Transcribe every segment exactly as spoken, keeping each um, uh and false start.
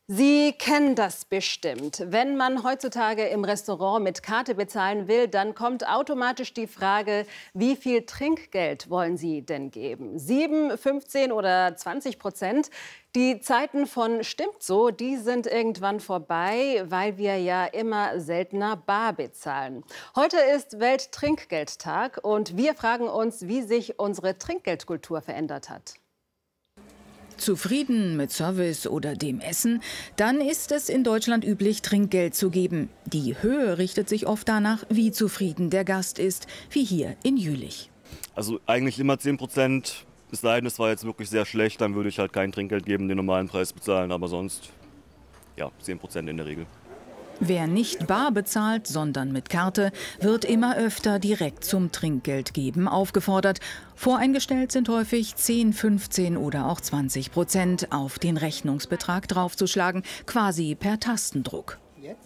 Sie kennen das bestimmt. Wenn man heutzutage im Restaurant mit Karte bezahlen will, dann kommt automatisch die Frage, wie viel Trinkgeld wollen Sie denn geben? Sieben, fünfzehn oder zwanzig Prozent? Die Zeiten von "stimmt so", die sind irgendwann vorbei, weil wir ja immer seltener bar bezahlen. Heute ist Welttrinkgeldtag und wir fragen uns, wie sich unsere Trinkgeldkultur verändert hat. Zufrieden mit Service oder dem Essen? Dann ist es in Deutschland üblich, Trinkgeld zu geben. Die Höhe richtet sich oft danach, wie zufrieden der Gast ist, wie hier in Jülich. Also eigentlich immer zehn Prozent, es sei denn, es war jetzt wirklich sehr schlecht, dann würde ich halt kein Trinkgeld geben, den normalen Preis bezahlen, aber sonst, ja, zehn Prozent in der Regel. Wer nicht bar bezahlt, sondern mit Karte, wird immer öfter direkt zum Trinkgeldgeben aufgefordert. Voreingestellt sind häufig zehn, fünfzehn oder auch zwanzig Prozent auf den Rechnungsbetrag draufzuschlagen, quasi per Tastendruck.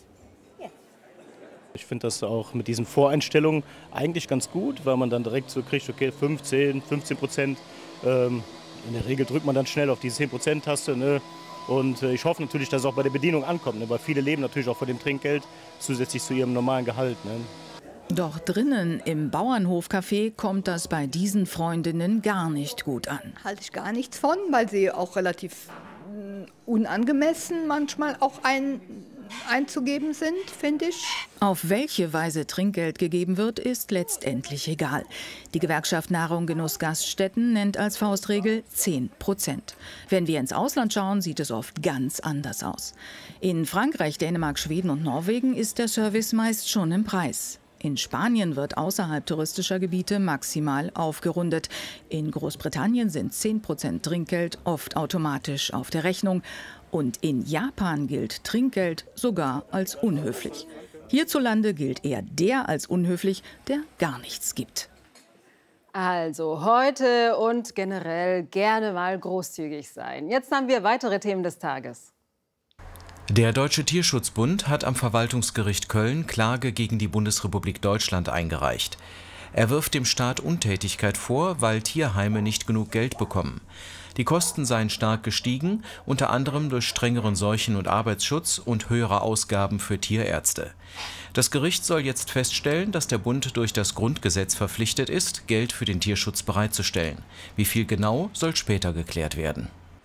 Ich finde das auch mit diesen Voreinstellungen eigentlich ganz gut, weil man dann direkt so kriegt, okay, fünfzehn, fünfzehn Prozent. Ähm, in der Regel drückt man dann schnell auf die zehn Prozent Taste. Ne? Und ich hoffe natürlich, dass es auch bei der Bedienung ankommt, ne? Weil viele leben natürlich auch von dem Trinkgeld zusätzlich zu ihrem normalen Gehalt. Ne? Doch drinnen im Bauernhofcafé kommt das bei diesen Freundinnen gar nicht gut an. Halte ich gar nichts von, weil sie auch relativ äh, unangemessen manchmal auch ein, einzugeben sind, finde ich. Auf welche Weise Trinkgeld gegeben wird, ist letztendlich egal. Die Gewerkschaft Nahrung Genuss Gaststätten nennt als Faustregel zehn Prozent. Wenn wir ins Ausland schauen, sieht es oft ganz anders aus. In Frankreich, Dänemark, Schweden und Norwegen ist der Service meist schon im Preis. In Spanien wird außerhalb touristischer Gebiete maximal aufgerundet. In Großbritannien sind zehn Prozent Trinkgeld oft automatisch auf der Rechnung. Und in Japan gilt Trinkgeld sogar als unhöflich. Hierzulande gilt eher der als unhöflich, der gar nichts gibt. Also heute und generell gerne mal großzügig sein. Jetzt haben wir weitere Themen des Tages. Der Deutsche Tierschutzbund hat am Verwaltungsgericht Köln Klage gegen die Bundesrepublik Deutschland eingereicht. Er wirft dem Staat Untätigkeit vor, weil Tierheime nicht genug Geld bekommen. Die Kosten seien stark gestiegen, unter anderem durch strengeren Seuchen- und Arbeitsschutz und höhere Ausgaben für Tierärzte. Das Gericht soll jetzt feststellen, dass der Bund durch das Grundgesetz verpflichtet ist, Geld für den Tierschutz bereitzustellen. Wie viel genau, soll später geklärt werden.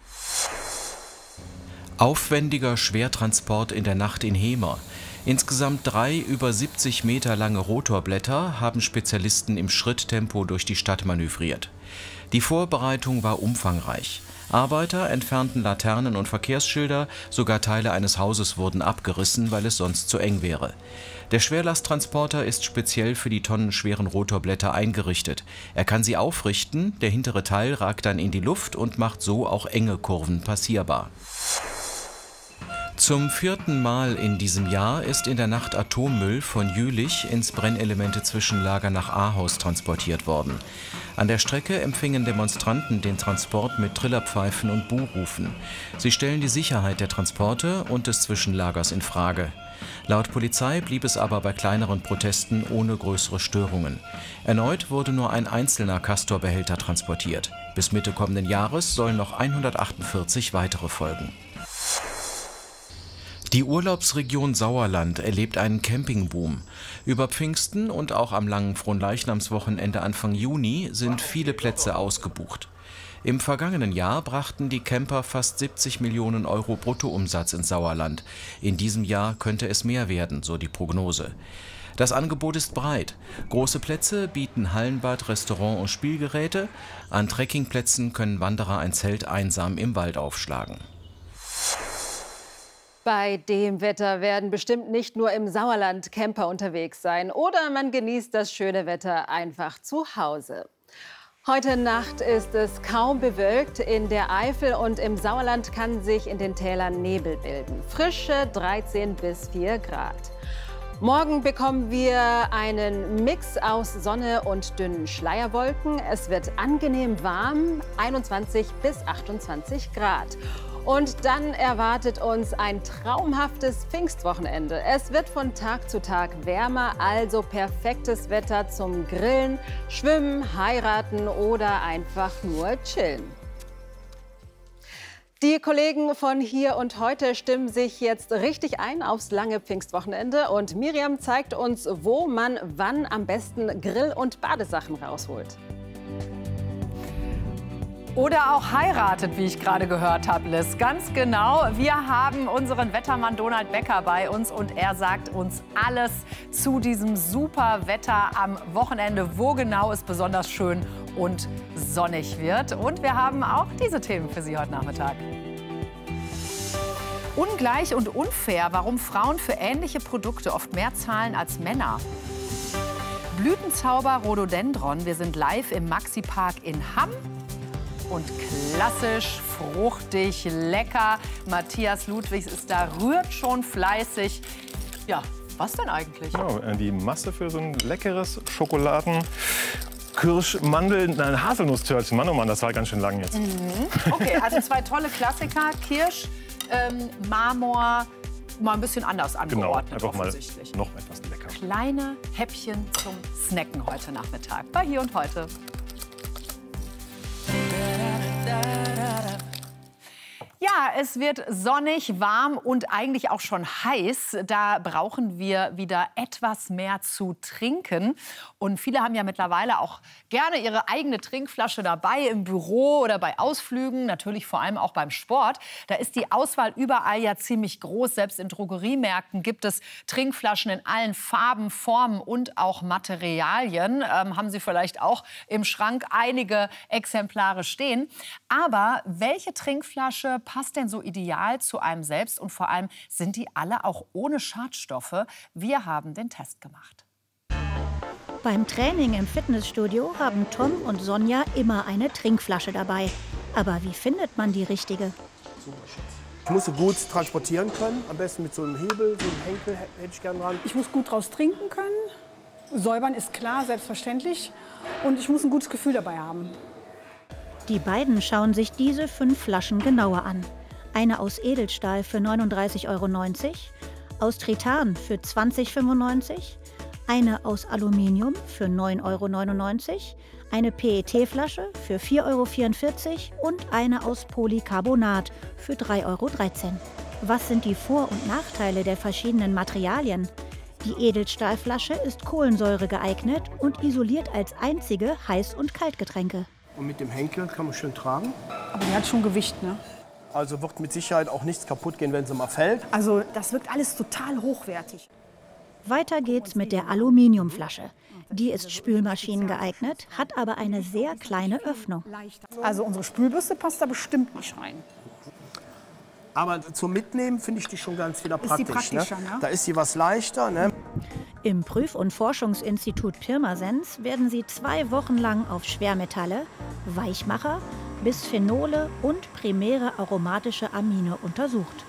Aufwendiger Schwertransport in der Nacht in Hemer. Insgesamt drei über siebzig Meter lange Rotorblätter haben Spezialisten im Schritttempo durch die Stadt manövriert. Die Vorbereitung war umfangreich. Arbeiter entfernten Laternen und Verkehrsschilder, sogar Teile eines Hauses wurden abgerissen, weil es sonst zu eng wäre. Der Schwerlasttransporter ist speziell für die tonnenschweren Rotorblätter eingerichtet. Er kann sie aufrichten, der hintere Teil ragt dann in die Luft und macht so auch enge Kurven passierbar. Zum vierten Mal in diesem Jahr ist in der Nacht Atommüll von Jülich ins Brennelemente-Zwischenlager nach Ahaus transportiert worden. An der Strecke empfingen Demonstranten den Transport mit Trillerpfeifen und Buhrufen. Sie stellen die Sicherheit der Transporte und des Zwischenlagers in Frage. Laut Polizei blieb es aber bei kleineren Protesten ohne größere Störungen. Erneut wurde nur ein einzelner Castor-Behälter transportiert. Bis Mitte kommenden Jahres sollen noch hundertachtundvierzig weitere folgen. Die Urlaubsregion Sauerland erlebt einen Campingboom. Über Pfingsten und auch am langen Fronleichnamswochenende Anfang Juni sind viele Plätze ausgebucht. Im vergangenen Jahr brachten die Camper fast siebzig Millionen Euro Bruttoumsatz ins Sauerland. In diesem Jahr könnte es mehr werden, so die Prognose. Das Angebot ist breit. Große Plätze bieten Hallenbad, Restaurant und Spielgeräte. An Trekkingplätzen können Wanderer ein Zelt einsam im Wald aufschlagen. Bei dem Wetter werden bestimmt nicht nur im Sauerland Camper unterwegs sein. Oder man genießt das schöne Wetter einfach zu Hause. Heute Nacht ist es kaum bewölkt. In der Eifel und im Sauerland kann sich in den Tälern Nebel bilden. Frische dreizehn bis vier Grad. Morgen bekommen wir einen Mix aus Sonne und dünnen Schleierwolken. Es wird angenehm warm, einundzwanzig bis achtundzwanzig Grad. Und dann erwartet uns ein traumhaftes Pfingstwochenende. Es wird von Tag zu Tag wärmer, also perfektes Wetter zum Grillen, Schwimmen, Heiraten oder einfach nur chillen. Die Kollegen von Hier und Heute stimmen sich jetzt richtig ein aufs lange Pfingstwochenende. Und Miriam zeigt uns, wo man wann am besten Grill- und Badesachen rausholt. Oder auch heiratet, wie ich gerade gehört habe, Liz. Ganz genau. Wir haben unseren Wettermann Donald Becker bei uns und er sagt uns alles zu diesem super Wetter am Wochenende, wo genau es besonders schön und sonnig wird. Und wir haben auch diese Themen für Sie heute Nachmittag. Ungleich und unfair, warum Frauen für ähnliche Produkte oft mehr zahlen als Männer. Blütenzauber Rhododendron. Wir sind live im Maxi-Park in Hamm. Und klassisch, fruchtig, lecker. Matthias Ludwigs ist da, rührt schon fleißig. Ja, was denn eigentlich? Genau, die Masse für so ein leckeres Schokoladen. Kirsch, Mandel, nein, Haselnusstörtchen. Mann, oh Mann, das war ganz schön lang jetzt. Mhm. Okay, also zwei tolle Klassiker. Kirsch, ähm, Marmor, mal ein bisschen anders angeordnet. Genau, einfach mal noch etwas lecker. Kleine Häppchen zum Snacken heute Nachmittag bei Hier und Heute. Ja, es wird sonnig, warm und eigentlich auch schon heiß. Da brauchen wir wieder etwas mehr zu trinken. Und viele haben ja mittlerweile auch gerne ihre eigene Trinkflasche dabei im Büro oder bei Ausflügen, natürlich vor allem auch beim Sport. Da ist die Auswahl überall ja ziemlich groß. Selbst in Drogeriemärkten gibt es Trinkflaschen in allen Farben, Formen und auch Materialien. Ähm, haben Sie vielleicht auch im Schrank einige Exemplare stehen. Aber welche Trinkflasche passt denn so ideal zu einem selbst und vor allem sind die alle auch ohne Schadstoffe? Wir haben den Test gemacht. Beim Training im Fitnessstudio haben Tom und Sonja immer eine Trinkflasche dabei. Aber wie findet man die richtige? Ich muss sie gut transportieren können, am besten mit so einem Hebel, so einem Henkel hätte ich gern dran. Ich muss gut draus trinken können. Säubern ist klar, selbstverständlich. Und ich muss ein gutes Gefühl dabei haben. Die beiden schauen sich diese fünf Flaschen genauer an. Eine aus Edelstahl für neununddreißig Euro neunzig, aus Tritan für zwanzig Euro fünfundneunzig, eine aus Aluminium für neun Euro neunundneunzig, eine P E T-Flasche für vier Euro vierundvierzig und eine aus Polycarbonat für drei Euro dreizehn. Was sind die Vor- und Nachteile der verschiedenen Materialien? Die Edelstahlflasche ist Kohlensäure geeignet und isoliert als einzige Heiß- und Kaltgetränke. Und mit dem Henkel kann man schön tragen. Aber die hat schon Gewicht, ne? Also wird mit Sicherheit auch nichts kaputt gehen, wenn sie mal fällt. Also das wirkt alles total hochwertig. Weiter geht's mit der Aluminiumflasche. Die ist spülmaschinen geeignet, hat aber eine sehr kleine Öffnung. Also unsere Spülbürste passt da bestimmt nicht rein. Aber zum Mitnehmen finde ich die schon ganz wieder praktisch. Ist die praktischer, ne? Ne? Da ist sie was leichter. Ne? Im Prüf- und Forschungsinstitut Pirmasens werden sie zwei Wochen lang auf Schwermetalle, Weichmacher, Bisphenole und primäre aromatische Amine untersucht.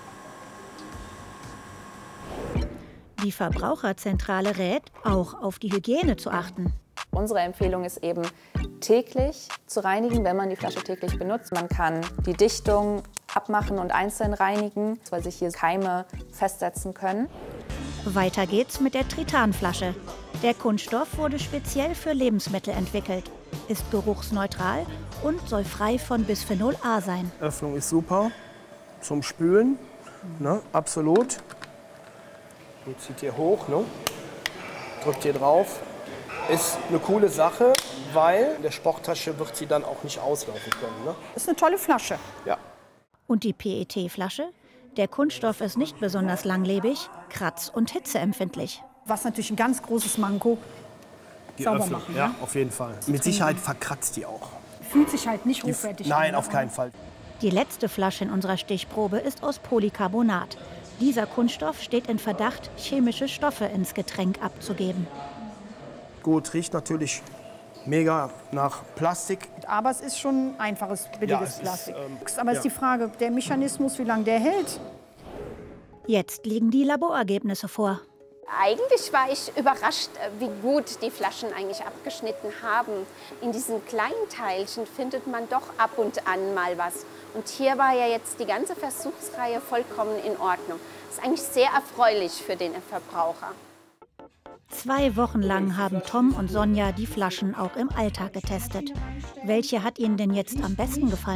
Die Verbraucherzentrale rät, auch auf die Hygiene zu achten. Unsere Empfehlung ist eben, täglich zu reinigen, wenn man die Flasche täglich benutzt. Man kann die Dichtung abmachen und einzeln reinigen, weil sich hier Keime festsetzen können. Weiter geht's mit der Tritanflasche. Der Kunststoff wurde speziell für Lebensmittel entwickelt, ist geruchsneutral und soll frei von Bisphenol A sein. Öffnung ist super zum Spülen, ne? Absolut. Jetzt zieht ihr hoch, ne? Drückt hier drauf. Ist eine coole Sache, weil in der Sporttasche wird sie dann auch nicht auslaufen können. Ne? Ist eine tolle Flasche. Ja. Und die P E T-Flasche? Der Kunststoff ist nicht besonders langlebig, kratz- und hitzeempfindlich. Was natürlich ein ganz großes Manko, Die sauber Öffnung, machen. ja, Ne? auf jeden Fall. Mit Sicherheit verkratzt die auch. Fühlt sich halt nicht Die, hochwertig nein, an. auf keinen Fall. Die letzte Flasche in unserer Stichprobe ist aus Polycarbonat. Dieser Kunststoff steht in Verdacht, chemische Stoffe ins Getränk abzugeben. Gut, riecht natürlich mega nach Plastik. Aber es ist schon einfaches, billiges Ja, es ist, Plastik. ähm, Aber es ist ja. die Frage, der Mechanismus, wie lange der hält. Jetzt liegen die Laborergebnisse vor. Eigentlich war ich überrascht, wie gut die Flaschen eigentlich abgeschnitten haben. In diesen kleinen Teilchen findet man doch ab und an mal was. Und hier war ja jetzt die ganze Versuchsreihe vollkommen in Ordnung. Das ist eigentlich sehr erfreulich für den Verbraucher. Zwei Wochen lang haben Tom und Sonja die Flaschen auch im Alltag getestet. Welche hat ihnen denn jetzt am besten gefallen?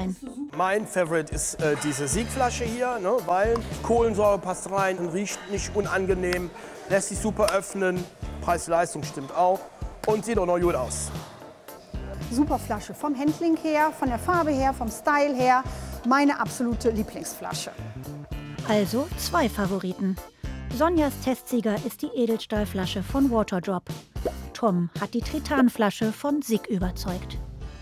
Mein Favorite ist äh, diese Siegflasche hier, ne, weil Kohlensäure passt rein und riecht nicht unangenehm, lässt sich super öffnen, Preis-Leistung stimmt auch und sieht auch noch gut aus. Super Flasche, vom Handling her, von der Farbe her, vom Style her, meine absolute Lieblingsflasche. Also zwei Favoriten. Sonjas Testsieger ist die Edelstahlflasche von Waterdrop. Tom hat die Tritanflasche von Sig überzeugt.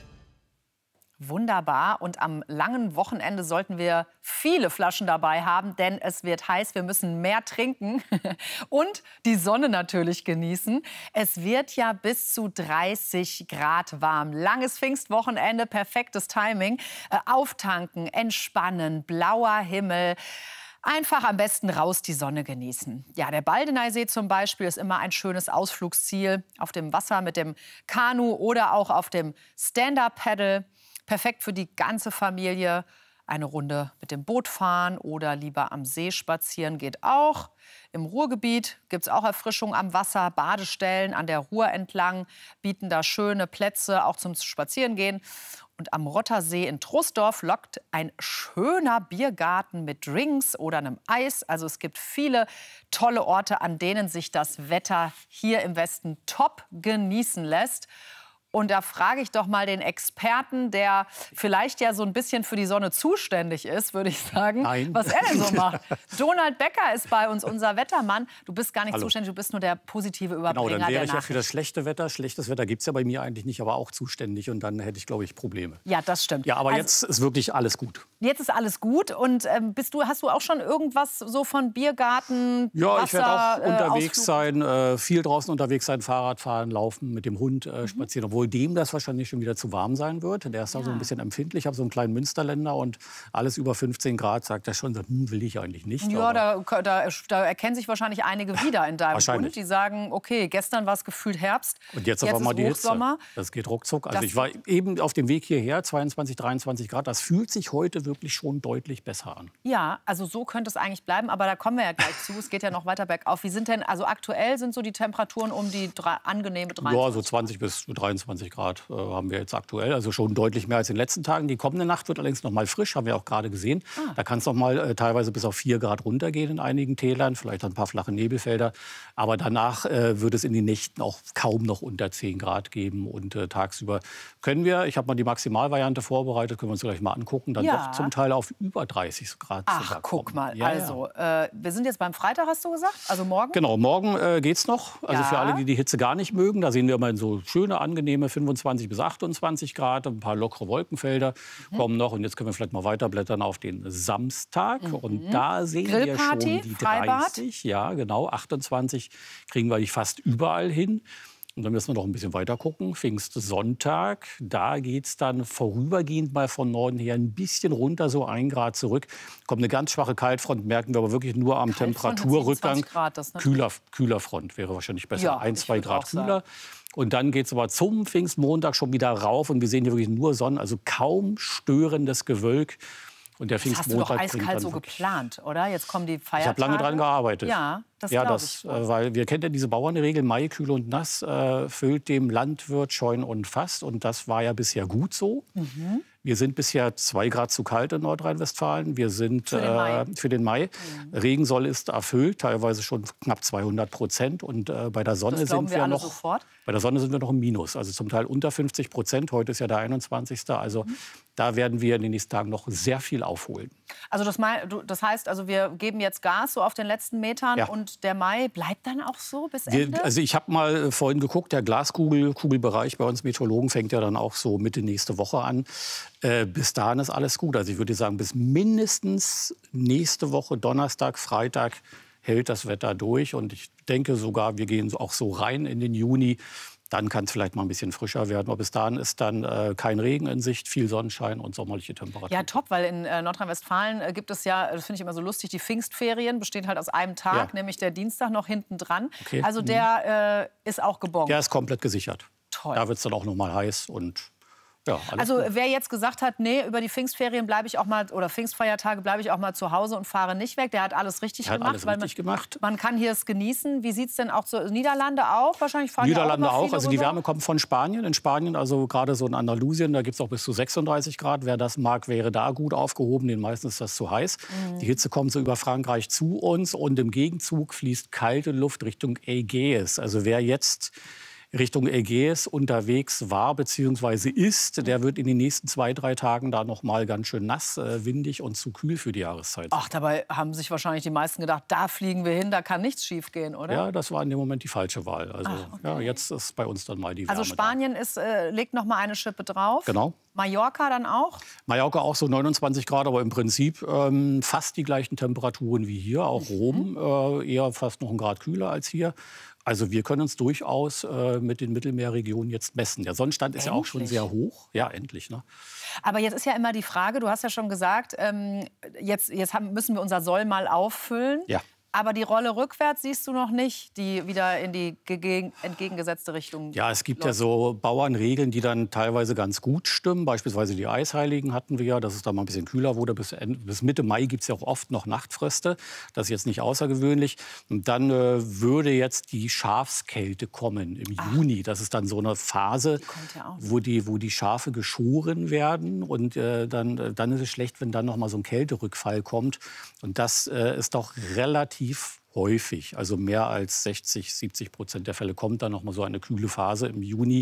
Wunderbar. Und am langen Wochenende sollten wir viele Flaschen dabei haben, denn es wird heiß. Wir müssen mehr trinken und die Sonne natürlich genießen. Es wird ja bis zu dreißig Grad warm. Langes Pfingstwochenende, perfektes Timing. Äh, auftanken, entspannen, blauer Himmel. Einfach am besten raus die Sonne genießen. Ja, der Baldeneysee zum Beispiel ist immer ein schönes Ausflugsziel. Auf dem Wasser mit dem Kanu oder auch auf dem Stand-Up-Paddle. Perfekt für die ganze Familie. Eine Runde mit dem Boot fahren oder lieber am See spazieren geht auch. Im Ruhrgebiet gibt es auch Erfrischung am Wasser. Badestellen an der Ruhr entlang bieten da schöne Plätze, auch zum Spazierengehen. Und am Rottersee in Troisdorf lockt ein schöner Biergarten mit Drinks oder einem Eis. Also es gibt viele tolle Orte, an denen sich das Wetter hier im Westen top genießen lässt. Und da frage ich doch mal den Experten, der vielleicht ja so ein bisschen für die Sonne zuständig ist, würde ich sagen, Nein. was er denn so macht. Donald Becker ist bei uns, unser Wettermann. Du bist gar nicht Hallo. zuständig, du bist nur der positive Überbringer Genau, dann wäre der ich ja für das Nachricht. schlechte Wetter. Schlechtes Wetter gibt es ja bei mir eigentlich nicht, aber auch zuständig. Und dann hätte ich, glaube ich, Probleme. Ja, das stimmt. Ja, aber Also- jetzt ist wirklich alles gut. Jetzt ist alles gut. Und ähm, bist du, hast du auch schon irgendwas so von Biergarten, Ja, Wasser, ich werde auch äh, unterwegs Ausflug? sein, äh, viel draußen unterwegs sein, Fahrrad fahren, laufen, mit dem Hund äh, spazieren. Obwohl dem das wahrscheinlich schon wieder zu warm sein wird. Der ist da so ein bisschen empfindlich. Ich habe so einen kleinen Münsterländer und alles über fünfzehn Grad sagt er schon, so, hm, will ich eigentlich nicht. Ja, aber da, da, da erkennen sich wahrscheinlich einige wieder in deinem Wahrscheinlich. Hund. Die sagen, okay, gestern war es gefühlt Herbst, Und jetzt auf einmal ist die Hitze. Hochsommer. Das geht ruckzuck. Also Das- ich war eben auf dem Weg hierher, zweiundzwanzig, dreiundzwanzig Grad. Das fühlt sich heute wirklich schon deutlich besser an. Ja, also so könnte es eigentlich bleiben, aber da kommen wir ja gleich zu. Es geht ja noch weiter bergauf. Wie sind denn, also aktuell sind so die Temperaturen um die drei, angenehme dreiundzwanzig? Ja, so zwanzig bis dreiundzwanzig Grad äh, haben wir jetzt aktuell. Also schon deutlich mehr als in den letzten Tagen. Die kommende Nacht wird allerdings noch mal frisch, haben wir auch gerade gesehen. Ah. Da kann es noch mal äh, teilweise bis auf vier Grad runtergehen in einigen Tälern, vielleicht ein paar flache Nebelfelder. Aber danach äh, wird es in den Nächten auch kaum noch unter zehn Grad geben. Und äh, tagsüber können wir, ich habe mal die Maximalvariante vorbereitet, können wir uns gleich mal angucken, dann Ja. doch zum Teil auf über dreißig Grad Ach, sogar guck kommen. mal. Ja, ja. Also, äh, wir sind jetzt beim Freitag, hast du gesagt? Also morgen? Genau, morgen äh, geht's noch. Also Ja. für alle, die die Hitze gar nicht mögen, da sehen wir mal so schöne, angenehme fünfundzwanzig bis achtundzwanzig Grad. Ein paar lockere Wolkenfelder Mhm. kommen noch. Und jetzt können wir vielleicht mal weiterblättern auf den Samstag. Und da sehen Grillparty, wir schon die Freibad? dreißig. Ja, genau. achtundzwanzig kriegen wir die fast überall hin. Und dann müssen wir noch ein bisschen weiter gucken. Pfingstsonntag, da geht es dann vorübergehend mal von Norden her ein bisschen runter, so ein Grad zurück. Kommt eine ganz schwache Kaltfront, merken wir aber wirklich nur am Kaltfront hat Temperaturrückgang. siebenundzwanzig Grad, das ist natürlich- Kühler, kühler Front wäre wahrscheinlich besser. Ja, ein, ich zwei würd Grad auch sagen. kühler. Und dann geht es aber zum Pfingstmontag schon wieder rauf. Und wir sehen hier wirklich nur Sonnen, also kaum störendes Gewölk. Und der Das hast du doch Pfingstmontag bringt eiskalt dann so wirklich- geplant, oder? Jetzt kommen die Feiertage. Ich habe lange dran gearbeitet. Ja, das ja, glaube das, ich. äh, weil wir kennen ja diese Bauernregel, Mai, kühl und nass, äh, füllt dem Landwirt Scheun und Fass. Und das war ja bisher gut so. Mhm. Wir sind bisher zwei Grad zu kalt in Nordrhein-Westfalen. Wir sind Für den Mai. äh, für den Mai. Regensoll ist erfüllt, teilweise schon knapp zweihundert Prozent. Und äh, bei der Sonne Das glauben sind wir wir alle noch. sofort. Bei der Sonne sind wir noch im Minus, also zum Teil unter fünfzig Prozent. Heute ist ja der einundzwanzigste Also Mhm. da werden wir in den nächsten Tagen noch sehr viel aufholen. Also das, Mai, du- das heißt, also wir geben jetzt Gas so auf den letzten Metern Ja. und der Mai bleibt dann auch so bis Wir, Ende? also ich habe mal äh, vorhin geguckt, der Glaskugelbereich bei uns Meteorologen fängt ja dann auch so Mitte nächste Woche an. Äh, bis dahin ist alles gut. Also ich würde sagen, bis mindestens nächste Woche, Donnerstag, Freitag, hält das Wetter durch. Und ich denke sogar, wir gehen auch so rein in den Juni. Dann kann es vielleicht mal ein bisschen frischer werden. Aber bis dahin ist dann äh, kein Regen in Sicht, viel Sonnenschein und sommerliche Temperaturen. Ja, top, weil in äh, Nordrhein-Westfalen äh, gibt es ja, das finde ich immer so lustig, die Pfingstferien bestehen halt aus einem Tag, Ja. nämlich der Dienstag noch hinten dran. Okay. Also Mhm. der äh, ist auch gebongt. Der ist komplett gesichert. Toll. Da wird es dann auch noch mal heiß und Ja, also gut. wer jetzt gesagt hat, nee, über die Pfingstferien bleibe ich auch mal oder Pfingstfeiertage bleibe ich auch mal zu Hause und fahre nicht weg, der hat alles richtig Der hat gemacht. alles weil richtig man, gemacht. man kann hier es genießen. Wie sieht es denn auch zu Niederlande auch? Wahrscheinlich fahren Niederlande ja auch, auch. immer Also die rüber. Wärme kommt von Spanien. In Spanien, also gerade so in Andalusien, da gibt es auch bis zu sechsunddreißig Grad. Wer das mag, wäre da gut aufgehoben. Den meisten ist das zu heiß. Mhm. Die Hitze kommt so über Frankreich zu uns und im Gegenzug fließt kalte Luft Richtung Ägäis. Also wer jetzt Richtung Ägäis unterwegs war bzw. ist, der wird in den nächsten zwei, drei Tagen da noch mal ganz schön nass, äh, windig und zu kühl für die Jahreszeit. Ach, dabei haben sich wahrscheinlich die meisten gedacht, da fliegen wir hin, da kann nichts schief gehen, oder? Ja, das war in dem Moment die falsche Wahl. Also Ach, okay. ja, jetzt ist bei uns dann mal die Wärme Also Spanien ist, äh, legt noch mal eine Schippe drauf. Genau. Mallorca dann auch? Mallorca auch so neunundzwanzig Grad, aber im Prinzip ähm, fast die gleichen Temperaturen wie hier. Auch Rom äh, eher fast noch ein Grad kühler als hier. Also wir können uns durchaus äh, mit den Mittelmeerregionen jetzt messen. Der Sonnenstand ist ja auch schon Endlich. sehr hoch. Ja, endlich. Ne? Aber jetzt ist ja immer die Frage, du hast ja schon gesagt, ähm, jetzt, jetzt haben, müssen wir unser Soll mal auffüllen. Ja. Aber die Rolle rückwärts siehst du noch nicht, die wieder in die gegen, entgegengesetzte Richtung Ja, es gibt läuft. ja so Bauernregeln, die dann teilweise ganz gut stimmen. Beispielsweise die Eisheiligen hatten wir ja, dass es da mal ein bisschen kühler wurde. Bis, bis Mitte Mai gibt es ja auch oft noch Nachtfröste. Das ist jetzt nicht außergewöhnlich. Und dann äh, würde jetzt die Schafskälte kommen im Ach. Juni. Das ist dann so eine Phase, Die ja wo, die, wo die Schafe geschoren werden. Und äh, dann, äh, dann ist es schlecht, wenn dann noch mal so ein Kälterückfall kommt. Und das äh, ist doch relativ häufig, also mehr als sechzig, siebzig Prozent der Fälle kommt dann noch mal so eine kühle Phase im Juni.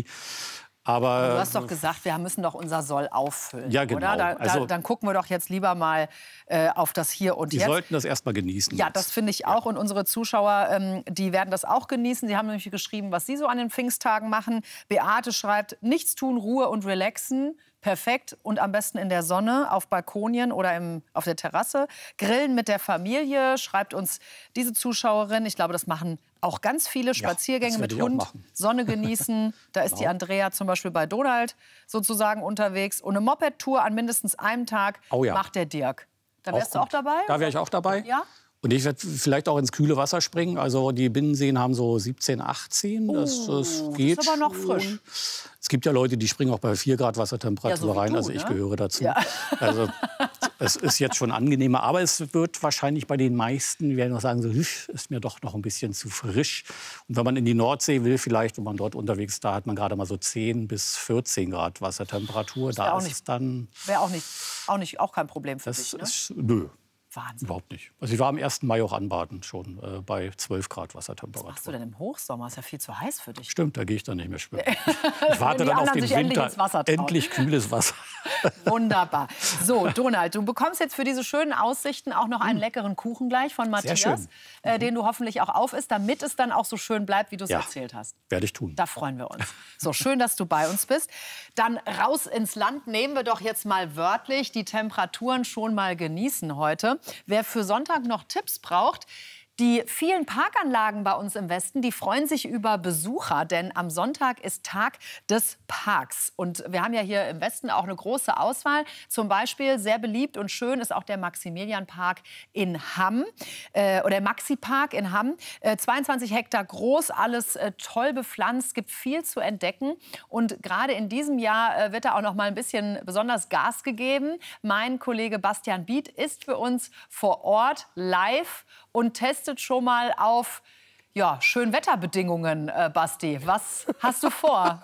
Aber Du hast doch gesagt, wir müssen doch unser Soll auffüllen, Ja, genau. oder? Da, da, Also- dann gucken wir doch jetzt lieber mal äh, auf das Hier und die Jetzt. sollten das erst mal genießen. Ja, das finde ich auch. Und unsere Zuschauer, ähm, die werden das auch genießen. Sie haben nämlich geschrieben, was sie so an den Pfingsttagen machen. Beate schreibt, nichts tun, Ruhe und relaxen. Perfekt und am besten in der Sonne, auf Balkonien oder im, auf der Terrasse. Grillen mit der Familie, schreibt uns diese Zuschauerin. Ich glaube, das machen auch ganz viele. Spaziergänge das mit werde ich auch Hund, machen. Sonne genießen. Da ist die Genau. Andrea zum Beispiel bei Donald sozusagen unterwegs. Und eine Moped-Tour an mindestens einem Tag Oh ja. macht der Dirk. Da Auch wärst du auch gut. dabei? Da wäre ich auch dabei. Ja? Und ich werde vielleicht auch ins kühle Wasser springen. Also die Binnenseen haben so siebzehn, achtzehn. Das, das Oh, geht das ist aber noch schon. frisch. Es gibt ja Leute, die springen auch bei vier Grad Wassertemperatur Ja, so wie rein. du, Also ich ne? gehöre dazu. Ja. Also es ist jetzt schon angenehmer. Aber es wird wahrscheinlich bei den meisten, die werden noch sagen, so, "Hüff, ist mir doch noch ein bisschen zu frisch." Und wenn man in die Nordsee will, vielleicht, wenn man dort unterwegs ist, da hat man gerade mal so zehn bis vierzehn Grad Wassertemperatur. wär Da auch ist nicht- es dann... Wäre auch nicht, auch, nicht, auch kein Problem für Das dich, ne? ist, nö. Wahnsinn. Überhaupt nicht. Also ich war am ersten Mai auch anbaden, schon äh, bei zwölf Grad Was machst du Wassertemperatur. denn im Hochsommer? Ist ja viel zu heiß für dich. Stimmt, da gehe ich dann nicht mehr schwimmen. Ich Wenn warte die dann auf anderen den sich endlich Winter. ins Wasser trauen. Endlich kühles Wasser. Wunderbar. So, Donald, du bekommst jetzt für diese schönen Aussichten auch noch einen leckeren Kuchen gleich von Matthias, schön. äh, den du hoffentlich auch aufisst, damit es dann auch so schön bleibt, wie du es Ja. erzählt hast. Werde ich tun. Da freuen wir uns. So, schön, dass du bei uns bist. Dann raus ins Land nehmen wir doch jetzt mal wörtlich die Temperaturen schon mal genießen heute. Wer für Sonntag noch Tipps braucht, die vielen Parkanlagen bei uns im Westen, die freuen sich über Besucher, denn am Sonntag ist Tag des Parks. Und wir haben ja hier im Westen auch eine große Auswahl. Zum Beispiel sehr beliebt und schön ist auch der Maximilianpark in Hamm, äh, oder der Maxi-Park in Hamm. Äh, zweiundzwanzig Hektar groß, alles äh, toll bepflanzt, gibt viel zu entdecken. Und gerade in diesem Jahr äh, wird da auch noch mal ein bisschen besonders Gas gegeben. Mein Kollege Bastian Biet ist für uns vor Ort live und testet schon mal auf ja, Schönwetterbedingungen, äh, Basti. Was hast du vor?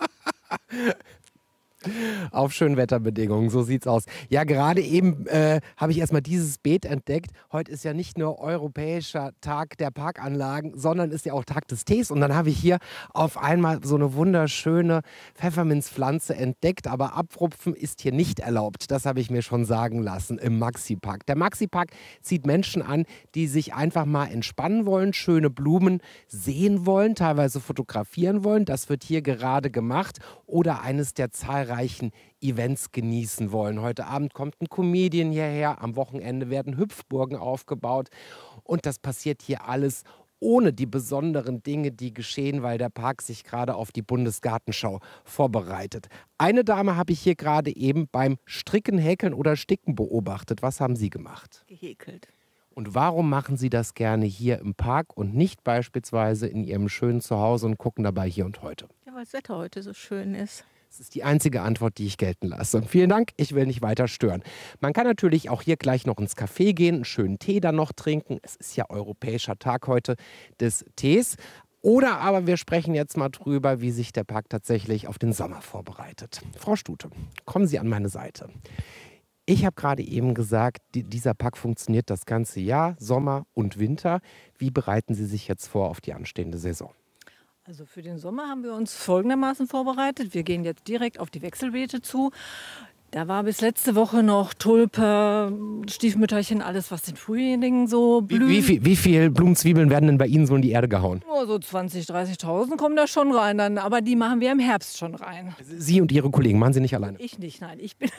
Auf Schönwetterbedingungen, so sieht's aus. Ja, gerade eben äh, habe ich erst mal dieses Beet entdeckt. Heute ist ja nicht nur Europäischer Tag der Parkanlagen, sondern ist ja auch Tag des Tees. Und dann habe ich hier auf einmal so eine wunderschöne Pfefferminzpflanze entdeckt. Aber Abrupfen ist hier nicht erlaubt. Das habe ich mir schon sagen lassen im Maxi-Park. Der Maxi-Park zieht Menschen an, die sich einfach mal entspannen wollen, schöne Blumen sehen wollen, teilweise fotografieren wollen. Das wird hier gerade gemacht. Oder eines der zahlreichen Events genießen wollen. Heute Abend kommt ein Comedian hierher, am Wochenende werden Hüpfburgen aufgebaut und das passiert hier alles ohne die besonderen Dinge, die geschehen, weil der Park sich gerade auf die Bundesgartenschau vorbereitet. Eine Dame habe ich hier gerade eben beim Stricken, Häkeln oder Sticken beobachtet. Was haben Sie gemacht? Gehäkelt. Und warum machen Sie das gerne hier im Park und nicht beispielsweise in Ihrem schönen Zuhause und gucken dabei hier und heute? Ja, weil das Wetter heute so schön ist. Das ist die einzige Antwort, die ich gelten lasse. Vielen Dank, ich will nicht weiter stören. Man kann natürlich auch hier gleich noch ins Café gehen, einen schönen Tee dann noch trinken. Es ist ja Europäischer Tag heute des Tees. Oder aber wir sprechen jetzt mal drüber, wie sich der Park tatsächlich auf den Sommer vorbereitet. Frau Stute, kommen Sie an meine Seite. Ich habe gerade eben gesagt, die, dieser Park funktioniert das ganze Jahr, Sommer und Winter. Wie bereiten Sie sich jetzt vor auf die anstehende Saison? Also für den Sommer haben wir uns folgendermaßen vorbereitet. Wir gehen jetzt direkt auf die Wechselbeete zu. Da war bis letzte Woche noch Tulpe, Stiefmütterchen, alles, was den Frühling so blüht. Wie, wie, viel, wie viel Blumenzwiebeln werden denn bei Ihnen so in die Erde gehauen? Oh, so zwanzigtausend, dreißigtausend kommen da schon rein, dann, aber die machen wir im Herbst schon rein. Sie und Ihre Kollegen, machen Sie nicht alleine? Ich nicht, nein. Ich bin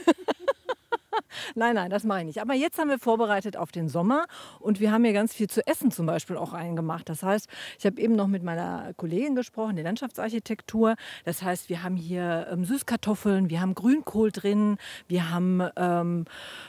Nein, nein, das mache ich nicht. Aber jetzt haben wir vorbereitet auf den Sommer und wir haben hier ganz viel zu essen zum Beispiel auch reingemacht. Das heißt, ich habe eben noch mit meiner Kollegin gesprochen, der Landschaftsarchitektur. Das heißt, wir haben hier ähm, Süßkartoffeln, wir haben Grünkohl drin, wir haben ähm,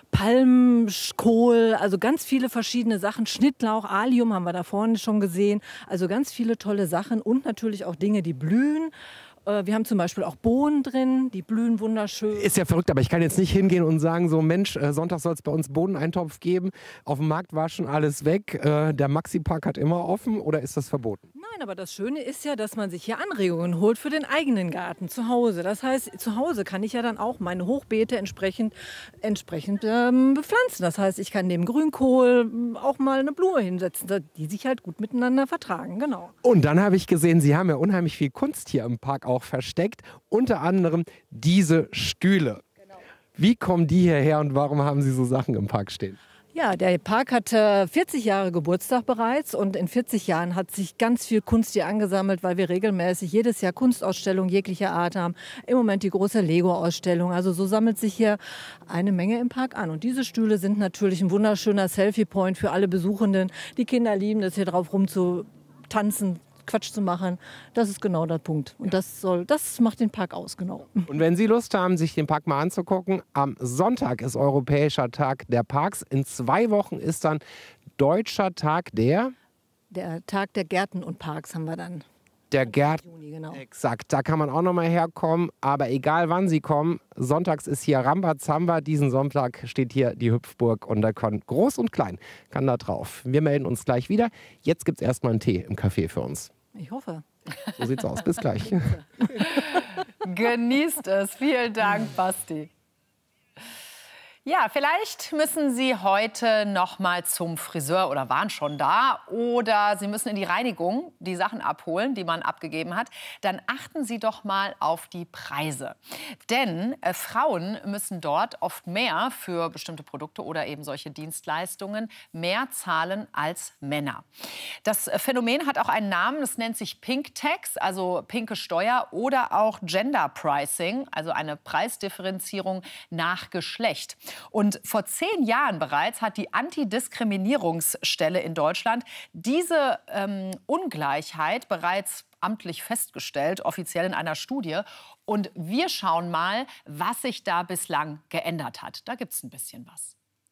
Palmkohl, also ganz viele verschiedene Sachen. Schnittlauch, Allium haben wir da vorne schon gesehen. Also ganz viele tolle Sachen und natürlich auch Dinge, die blühen. Wir haben zum Beispiel auch Bohnen drin, die blühen wunderschön. Ist ja verrückt, aber ich kann jetzt nicht hingehen und sagen, so Mensch, äh, Sonntag soll es bei uns Bohneneintopf geben. Auf dem Markt war schon alles weg. Äh, der Maxi-Park hat immer offen, oder ist das verboten? Nein, aber das Schöne ist ja, dass man sich hier Anregungen holt für den eigenen Garten zu Hause. Das heißt, zu Hause kann ich ja dann auch meine Hochbeete entsprechend, entsprechend ähm, bepflanzen. Das heißt, ich kann neben Grünkohl auch mal eine Blume hinsetzen, die sich halt gut miteinander vertragen. Genau. Und dann habe ich gesehen, Sie haben ja unheimlich viel Kunst hier im Park auch versteckt. Unter anderem diese Stühle. Genau. Wie kommen die hierher und warum haben Sie so Sachen im Park stehen? Ja, der Park hat äh, vierzig Jahre Geburtstag bereits und in vierzig Jahren hat sich ganz viel Kunst hier angesammelt, weil wir regelmäßig jedes Jahr Kunstausstellungen jeglicher Art haben. Im Moment die große Lego-Ausstellung. Also so sammelt sich hier eine Menge im Park an. Und diese Stühle sind natürlich ein wunderschöner Selfie-Point für alle Besuchenden. Die Kinder lieben es, hier drauf rumzutanzen, Quatsch zu machen. Das ist genau der Punkt. Und das soll, das macht den Park aus, genau. Und wenn Sie Lust haben, sich den Park mal anzugucken, am Sonntag ist Europäischer Tag der Parks. In zwei Wochen ist dann Deutscher Tag der? Der Tag der Gärten und Parks haben wir dann. Der Gärten. Genau. Exakt, da kann man auch noch mal herkommen. Aber egal wann Sie kommen, sonntags ist hier Rambazamba. Diesen Sonntag steht hier die Hüpfburg und da kann groß und klein, kann da drauf. Wir melden uns gleich wieder. Jetzt gibt es erstmal einen Tee im Café für uns. Ich hoffe. So sieht's aus. Bis gleich. Genießt es. Vielen Dank, Basti. Ja, vielleicht müssen Sie heute noch mal zum Friseur oder waren schon da oder Sie müssen in die Reinigung die Sachen abholen, die man abgegeben hat. Dann achten Sie doch mal auf die Preise. Denn äh, Frauen müssen dort oft mehr für bestimmte Produkte oder eben solche Dienstleistungen mehr zahlen als Männer. Das Phänomen hat auch einen Namen, das nennt sich Pink Tax, also pinke Steuer oder auch Gender Pricing, also eine Preisdifferenzierung nach Geschlecht. Und vor zehn Jahren bereits hat die Antidiskriminierungsstelle in Deutschland diese ähm, Ungleichheit bereits amtlich festgestellt, offiziell in einer Studie. Und wir schauen mal, was sich da bislang geändert hat. Da gibt es ein bisschen was.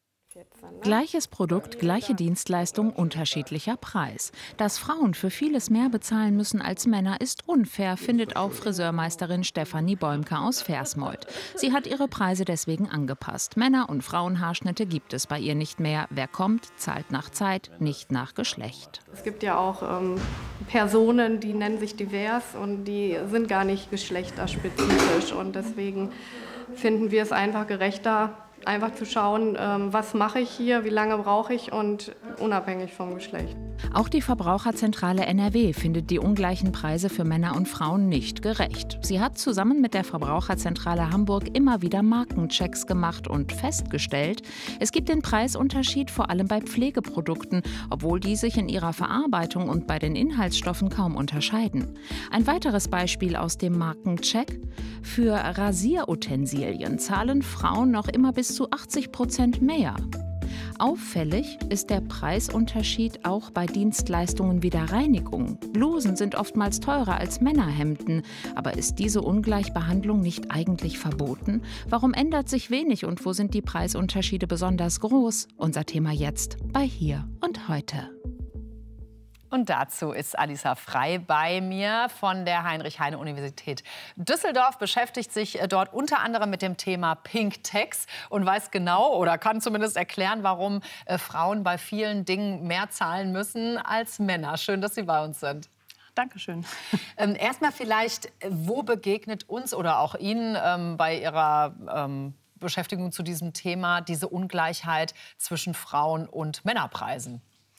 Gleiches Produkt, gleiche Dienstleistung, unterschiedlicher Preis. Dass Frauen für vieles mehr bezahlen müssen als Männer, ist unfair, findet auch Friseurmeisterin Stefanie Bäumke aus Versmold. Sie hat ihre Preise deswegen angepasst. Männer- und Frauenhaarschnitte gibt es bei ihr nicht mehr. Wer kommt, zahlt nach Zeit, nicht nach Geschlecht. Es gibt ja auch ähm, Personen, die nennen sich divers und die sind gar nicht geschlechterspezifisch. Und deswegen finden wir es einfach gerechter, einfach zu schauen, was mache ich hier, wie lange brauche ich und unabhängig vom Geschlecht. Auch die Verbraucherzentrale N R W findet die ungleichen Preise für Männer und Frauen nicht gerecht. Sie hat zusammen mit der Verbraucherzentrale Hamburg immer wieder Markenchecks gemacht und festgestellt, es gibt den Preisunterschied vor allem bei Pflegeprodukten, obwohl die sich in ihrer Verarbeitung und bei den Inhaltsstoffen kaum unterscheiden. Ein weiteres Beispiel aus dem Markencheck: Für Rasierutensilien zahlen Frauen noch immer bis zu achtzig Prozent mehr. Auffällig ist der Preisunterschied auch bei Dienstleistungen wie der Reinigung. Blusen sind oftmals teurer als Männerhemden. Aber ist diese Ungleichbehandlung nicht eigentlich verboten? Warum ändert sich wenig und wo sind die Preisunterschiede besonders groß? Unser Thema jetzt bei Hier und Heute. Und dazu ist Alisa Frei bei mir von der Heinrich-Heine-Universität Düsseldorf, beschäftigt sich dort unter anderem mit dem Thema Pink Tax und weiß genau oder kann zumindest erklären, warum äh, Frauen bei vielen Dingen mehr zahlen müssen als Männer. Schön, dass Sie bei uns sind. Dankeschön. Ähm, erstmal vielleicht, wo begegnet uns oder auch Ihnen ähm, bei Ihrer ähm, Beschäftigung zu diesem Thema diese Ungleichheit zwischen Frauen- und Männerpreisen?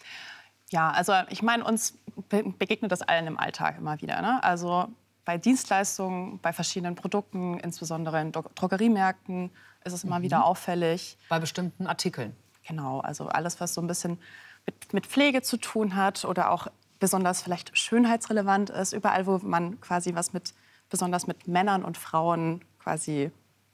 Ja, also ich meine, uns begegnet das allen im Alltag immer wieder. Ne? Also bei Dienstleistungen, bei verschiedenen Produkten, insbesondere in Drogeriemärkten, ist es immer mhm. wieder auffällig. Bei bestimmten Artikeln? Genau, also alles, was so ein bisschen mit, mit Pflege zu tun hat oder auch besonders vielleicht schönheitsrelevant ist. Überall, wo man quasi was mit, besonders mit Männern und Frauen quasi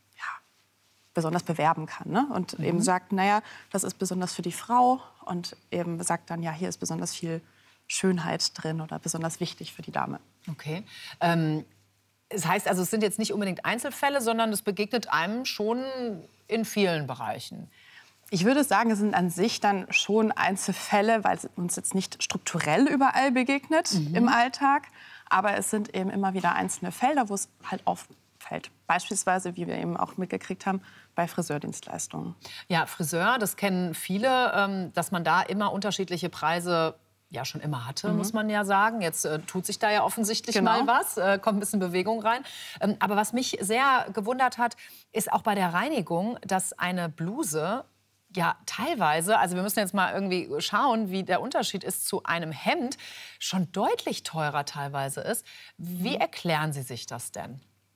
besonders bewerben kann. Ne? Und mhm. eben sagt, naja, das ist besonders für die Frau und eben sagt dann, ja, hier ist besonders viel Schönheit drin oder besonders wichtig für die Dame. Okay. Ähm, das heißt also, es sind jetzt nicht unbedingt Einzelfälle, sondern es begegnet einem schon in vielen Bereichen. Ich würde sagen, es sind an sich dann schon Einzelfälle, weil es uns jetzt nicht strukturell überall begegnet mhm. im Alltag. Aber es sind eben immer wieder einzelne Felder, wo es halt auffällt. Beispielsweise, wie wir eben auch mitgekriegt haben, bei Friseurdienstleistungen. Ja, Friseur, das kennen viele, dass man da immer unterschiedliche Preise ja schon immer hatte, mhm. muss man ja sagen. Jetzt äh, tut sich da ja offensichtlich genau. mal was, äh, kommt ein bisschen Bewegung rein. Ähm, aber was mich sehr gewundert hat, ist auch bei der Reinigung, dass eine Bluse ja teilweise, also wir müssen jetzt mal irgendwie schauen, wie der Unterschied ist zu einem Hemd, schon deutlich teurer teilweise ist. Wie mhm. erklären Sie sich das denn?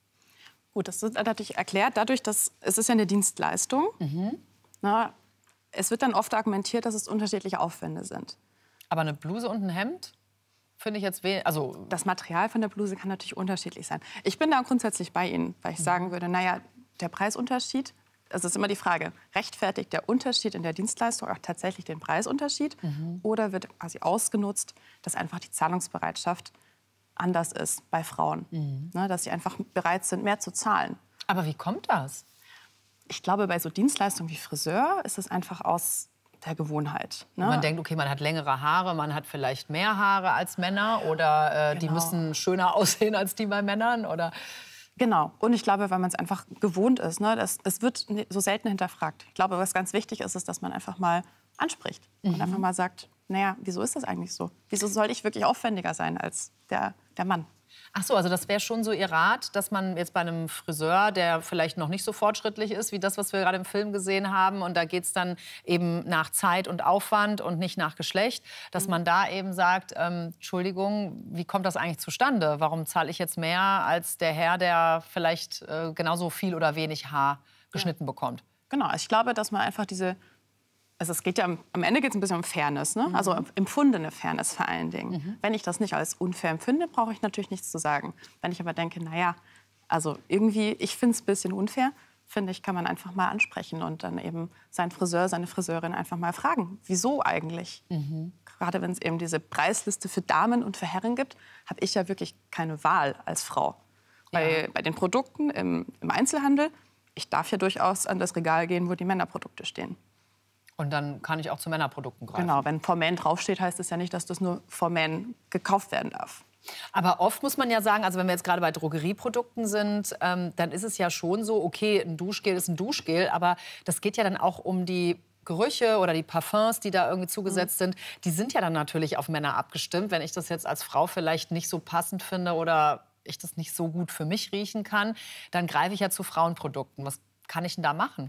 Gut, das wird natürlich erklärt dadurch, dass es ist ja eine Dienstleistung. Mhm. Na, es wird dann oft argumentiert, dass es unterschiedliche Aufwände sind. Aber eine Bluse und ein Hemd finde ich jetzt wenig. Also das Material von der Bluse kann natürlich unterschiedlich sein. Ich bin da grundsätzlich bei Ihnen, weil ich mhm. sagen würde, naja, der Preisunterschied, das ist immer die Frage, rechtfertigt der Unterschied in der Dienstleistung auch tatsächlich den Preisunterschied? Mhm. Oder wird quasi ausgenutzt, dass einfach die Zahlungsbereitschaft anders ist bei Frauen, mhm. ne, dass sie einfach bereit sind, mehr zu zahlen. Aber wie kommt das? Ich glaube, bei so Dienstleistungen wie Friseur ist es einfach aus der Gewohnheit. Ne? Man denkt, okay, man hat längere Haare, man hat vielleicht mehr Haare als Männer oder äh, genau. die müssen schöner aussehen als die bei Männern oder genau. Und ich glaube, weil man es einfach gewohnt ist, ne, das, das wird so selten hinterfragt. Ich glaube, was ganz wichtig ist, ist, dass man einfach mal anspricht mhm. und einfach mal sagt, naja, wieso ist das eigentlich so? Wieso soll ich wirklich aufwendiger sein als der, der Mann? Ach so, also das wäre schon so Ihr Rat, dass man jetzt bei einem Friseur, der vielleicht noch nicht so fortschrittlich ist, wie das, was wir gerade im Film gesehen haben, und da geht es dann eben nach Zeit und Aufwand und nicht nach Geschlecht, dass man da eben sagt, ähm, Entschuldigung, wie kommt das eigentlich zustande? Warum zahle ich jetzt mehr als der Herr, der vielleicht äh, genauso viel oder wenig Haar geschnitten ja. bekommt? Genau, ich glaube, dass man einfach diese... Also es geht ja am Ende geht es ein bisschen um Fairness, ne? Also empfundene Fairness vor allen Dingen. Mhm. Wenn ich das nicht als unfair empfinde, brauche ich natürlich nichts zu sagen. Wenn ich aber denke, naja, also irgendwie, ich finde es ein bisschen unfair, finde ich, kann man einfach mal ansprechen und dann eben seinen Friseur, seine Friseurin einfach mal fragen, wieso eigentlich? Mhm. Gerade wenn es eben diese Preisliste für Damen und für Herren gibt, habe ich ja wirklich keine Wahl als Frau. Ja. Bei, bei den Produkten im, im Einzelhandel, ich darf ja durchaus an das Regal gehen, wo die Männerprodukte stehen. Und dann kann ich auch zu Männerprodukten greifen. Genau, wenn For Men draufsteht, heißt es ja nicht, dass das nur For Men gekauft werden darf. Aber oft muss man ja sagen, also wenn wir jetzt gerade bei Drogerieprodukten sind, ähm, dann ist es ja schon so, okay, ein Duschgel ist ein Duschgel, aber das geht ja dann auch um die Gerüche oder die Parfums, die da irgendwie zugesetzt mhm. sind. Die sind ja dann natürlich auf Männer abgestimmt. Wenn ich das jetzt als Frau vielleicht nicht so passend finde oder ich das nicht so gut für mich riechen kann, dann greife ich ja zu Frauenprodukten. Was kann ich denn da machen?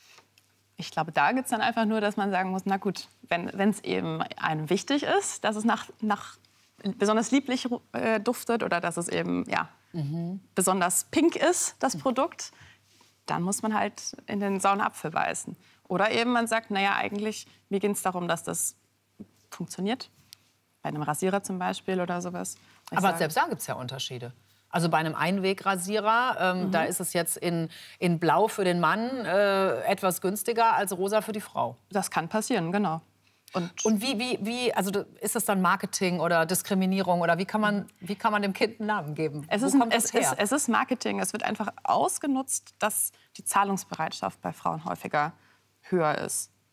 Ich glaube, da geht es dann einfach nur, dass man sagen muss, na gut, wenn es eben einem wichtig ist, dass es nach, nach besonders lieblich äh, duftet oder dass es eben ja, mhm. besonders pink ist, das Produkt, dann muss man halt in den sauren Apfel beißen. Oder eben man sagt, naja, eigentlich, mir geht es darum, dass das funktioniert. Bei einem Rasierer zum Beispiel oder sowas. Ich Aber sage, selbst da gibt es ja Unterschiede. Also bei einem Einwegrasierer, ähm, mhm. da ist es jetzt in, in Blau für den Mann äh, etwas günstiger als rosa für die Frau. Das kann passieren, genau. Und, Und wie, wie, wie, also ist das dann Marketing oder Diskriminierung oder wie kann man, wie kann man dem Kind einen Namen geben? Es, ist, es, ist, es ist Marketing. Es wird einfach ausgenutzt, dass die Zahlungsbereitschaft bei Frauen häufiger höher ist.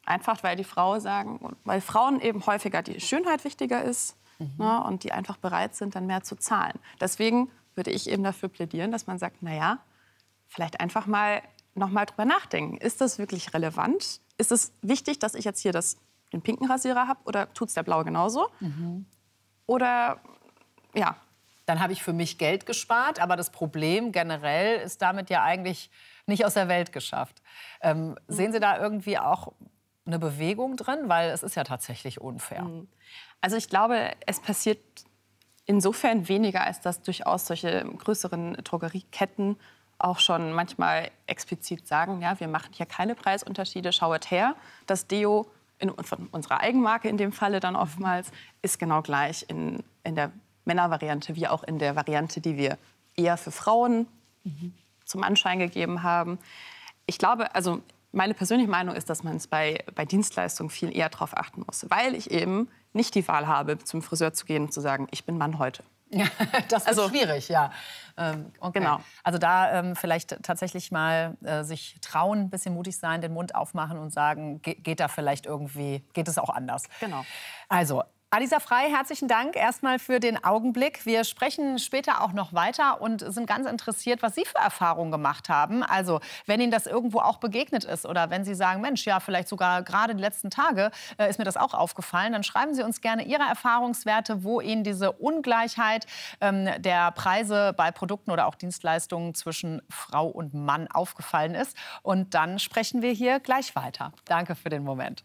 Einfach weil die Frau sagen, weil Frauen eben häufiger die Schönheit wichtiger ist, mhm. ne, und die einfach bereit sind, dann mehr zu zahlen. Deswegen würde ich eben dafür plädieren, dass man sagt, naja, vielleicht einfach mal noch mal drüber nachdenken. Ist das wirklich relevant? Ist es wichtig, dass ich jetzt hier das, den pinken Rasierer habe oder tut es der blaue genauso? Mhm. Oder ja. Dann habe ich für mich Geld gespart, aber das Problem generell ist damit ja eigentlich nicht aus der Welt geschafft. Ähm, mhm. Sehen Sie da irgendwie auch eine Bewegung drin? Weil es ist ja tatsächlich unfair. Also ich glaube, es passiert insofern weniger, als dass durchaus solche größeren Drogerieketten auch schon manchmal explizit sagen, ja, wir machen hier keine Preisunterschiede, schauet her. Das Deo in, von unserer Eigenmarke in dem Falle dann oftmals ist genau gleich in, in der Männervariante wie auch in der Variante, die wir eher für Frauen mhm. zum Anschein gegeben haben. Ich glaube, also meine persönliche Meinung ist, dass man es bei, bei Dienstleistungen viel eher darauf achten muss, weil ich eben nicht die Wahl habe, zum Friseur zu gehen und zu sagen, ich bin Mann heute. Ja, das ist also, schwierig, ja. Ähm, okay. Genau. Also da ähm, vielleicht tatsächlich mal äh, sich trauen, ein bisschen mutig sein, den Mund aufmachen und sagen, ge geht da vielleicht irgendwie, geht es auch anders. Genau. Also Alisa Frey, herzlichen Dank erstmal für den Augenblick. Wir sprechen später auch noch weiter und sind ganz interessiert, was Sie für Erfahrungen gemacht haben. Also, wenn Ihnen das irgendwo auch begegnet ist oder wenn Sie sagen, Mensch, ja, vielleicht sogar gerade die letzten Tage äh, ist mir das auch aufgefallen, dann schreiben Sie uns gerne Ihre Erfahrungswerte, wo Ihnen diese Ungleichheit ähm, der Preise bei Produkten oder auch Dienstleistungen zwischen Frau und Mann aufgefallen ist. Und dann sprechen wir hier gleich weiter. Danke für den Moment.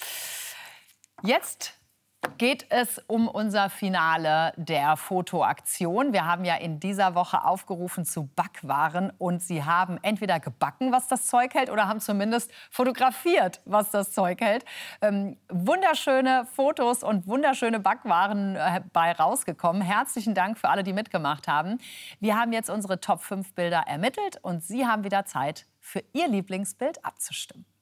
Jetzt geht es um unser Finale der Fotoaktion. Wir haben ja in dieser Woche aufgerufen zu Backwaren und Sie haben entweder gebacken, was das Zeug hält, oder haben zumindest fotografiert, was das Zeug hält. Ähm, wunderschöne Fotos und wunderschöne Backwaren äh, bei rausgekommen. Herzlichen Dank für alle, die mitgemacht haben. Wir haben jetzt unsere Top fünf Bilder ermittelt und Sie haben wieder Zeit, für Ihr Lieblingsbild abzustimmen.